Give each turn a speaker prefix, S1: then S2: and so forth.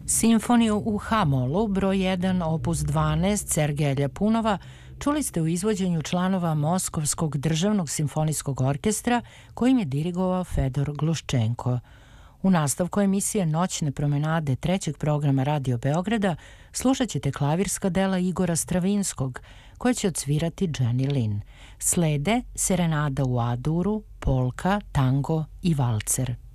S1: Simfoniju u H-molu, broj 1, opus 12, Sergeja Ljapunova, čuli ste u izvođenju članova Moskovskog državnog simfonijskog orkestra kojim je dirigovao Fedor Gluščenko. U nastavku emisije Noćne promenade trećeg programa Radio Beograda slušat ćete klavirska dela Igora Stravinskog, koje će odsvirati Jenny Lin. Slede Serenada u A-duru, polka, tango i valcer.